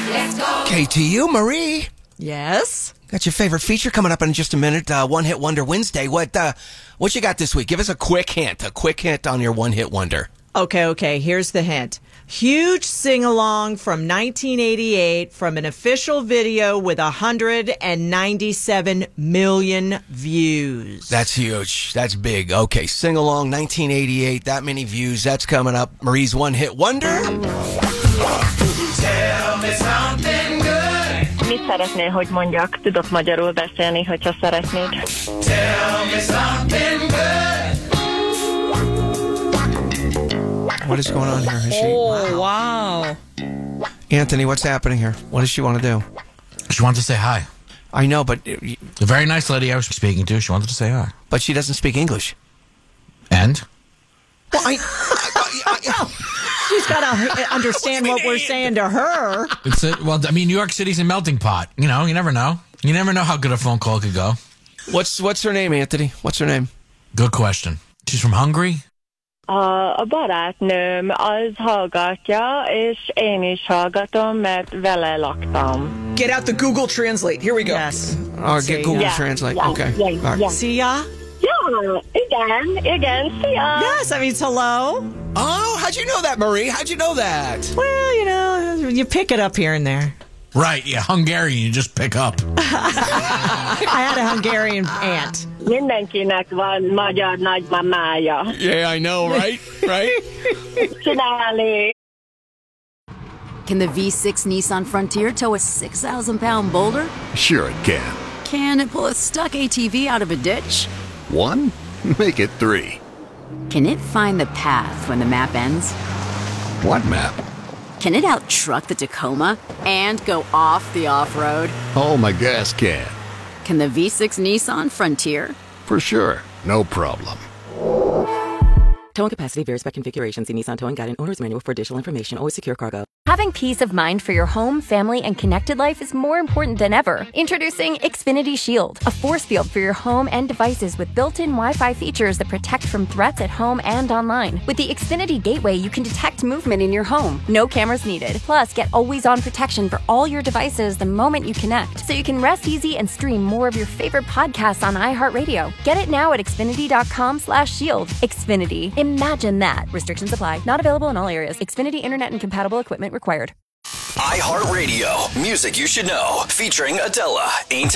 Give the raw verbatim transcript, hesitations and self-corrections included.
K T U, Marie. Yes? Got your favorite feature coming up in just a minute, uh, One Hit Wonder Wednesday. What uh, what you got this week? Give us a quick hint, a quick hint on your One Hit Wonder. Okay, okay, here's the hint. Huge sing-along from nineteen eighty-eight from an official video with one hundred ninety-seven million views. That's huge. That's big. Okay, sing-along, nineteen eighty-eight, that many views. That's coming up. Marie's One Hit Wonder. Tell me something good. Mit szeretnél, hogy mondjak? Tudok magyarul beszélni, hogyha szeretnéd. Tell me something good. What is going on here? Is she, Oh, wow. Anthony, what's happening here? What does she want to do? She wanted to say hi. I know, but The very nice lady I was speaking to, she wanted to say hi. but she doesn't speak English. And? Well, I, I, I, I, She's got to understand what we're saying to her. It's a, well, I mean, New York City's a melting pot. You know, you never know. You never know how good a phone call could go. what's what's her name, Anthony? What's her name? Good question. She's from Hungary? A, a barátnőm az hallgatja, és én is hallgatom, mert vele laktam. Get out the Google Translate. Here we go. Yes. Or See, get Google yeah, Translate. yeah, okay. yeah, All right. yeah. See ya? Ja, igen, igen, szia! Yes, I mean, it's hello. Oh, how'd you know that, Marie? How'd you know that? Well, you know, you pick it up here and there. Right, yeah, Hungarian, you just pick up. I had a Hungarian aunt. Mindenkinek van magyar nagymamája. Yeah, I know, right? Right? Csinálni. Can the V six Nissan Frontier tow a six thousand pound boulder? Sure it can. Can it pull a stuck A T V out of a ditch? One? Make it three. Can it find the path when the map ends? What map? Can it out-truck the Tacoma and go off the off-road? Oh, my gas can. Can the V six Nissan Frontier? For sure. No problem. Towing capacity varies by configuration. See Nissan Towing Guide and Owner's Manual for additional information. Always secure cargo. Having peace of mind for your home, family, and connected life is more important than ever. Introducing Xfinity Shield, a force field for your home and devices with built-in Wi-Fi features that protect from threats at home and online. With the Xfinity Gateway, you can detect movement in your home. No cameras needed. Plus, get always-on protection for all your devices the moment you connect, so you can rest easy and stream more of your favorite podcasts on iHeartRadio. Get it now at Xfinity.com slash shield. Xfinity. Imagine that. Restrictions apply. Not available in all areas. Xfinity Internet and compatible equipment required. iHeartRadio, music you should know, featuring Adela, Ain't